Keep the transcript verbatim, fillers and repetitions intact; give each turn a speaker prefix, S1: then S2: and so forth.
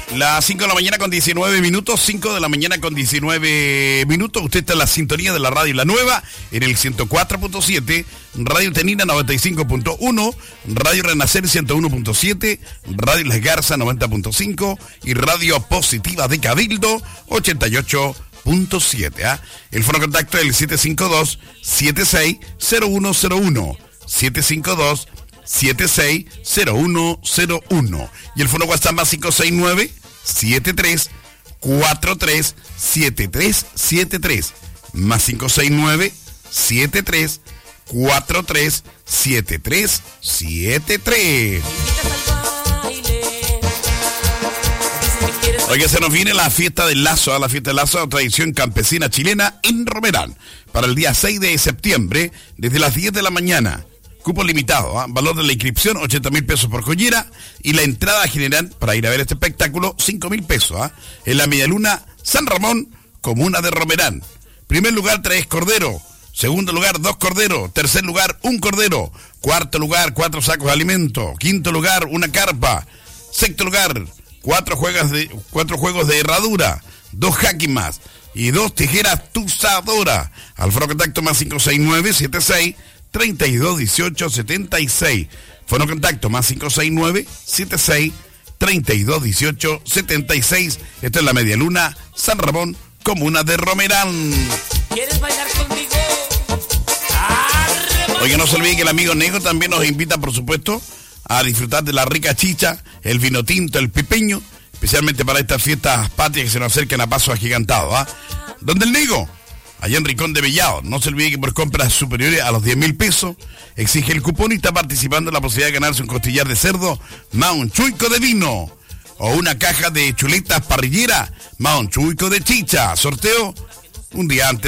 S1: Las cinco de la mañana con diecinueve minutos, cinco de la mañana con diecinueve minutos. Usted está en la sintonía de la radio La Nueva, en el ciento cuatro punto siete, Radio Tenina noventa y cinco punto uno, Radio Renacer ciento uno punto siete, Radio Las Garzas noventa punto cinco y Radio Positiva de Cabildo ochenta y ocho punto siete. ¿eh? El fono contacto es el siete cinco dos, siete seis cero uno cero uno, siete cinco dos, siete seis cero uno cero uno. Y el fono WhatsApp más cinco seis nueve, siete tres cuatro tres siete tres siete tres, más cinco seis nueve, siete tres cuatro tres siete tres siete tres. Oiga, se nos viene la fiesta del lazo, la fiesta del lazo, tradición campesina chilena en Romerán, para el día seis de septiembre, desde las diez de la mañana. Cupo limitado, ¿eh? Valor de la inscripción ochenta mil pesos por joyera y la entrada general para ir a ver este espectáculo cinco mil pesos. ¿eh? En la Medialuna San Ramón, comuna de Romerán. Primer lugar, tres corderos. Segundo lugar, dos corderos. Tercer lugar, un cordero. Cuarto lugar, cuatro sacos de alimento. Quinto lugar, una carpa. Sexto lugar, cuatro juegos de, cuatro juegos de herradura. Dos jaquimas y dos tijeras tuzadoras. Al foro contacto más cinco seis nueve, siete seis treinta y dos dieciocho setenta y seis. Fono contacto más cinco seis nueve, siete seis treinta y dos dieciocho setenta y seis. Esto es la Medialuna San Ramón, comuna de Romerán.
S2: ¿Quieres bailar conmigo?
S1: Oye, no se olviden que el amigo Nego también nos invita, por supuesto, a disfrutar de la rica chicha, el vino tinto, el pipeño, especialmente para estas fiestas patrias que se nos acercan a paso agigantado. ¿ah? ¿Dónde el Nego? Allá en Rincón de Bellao. No se olvide que por compras superiores a los diez mil pesos exige el cupón y está participando en la posibilidad de ganarse un costillar de cerdo más un chuico de vino o una caja de chuletas parrillera más un chuico de chicha. Sorteo un día antes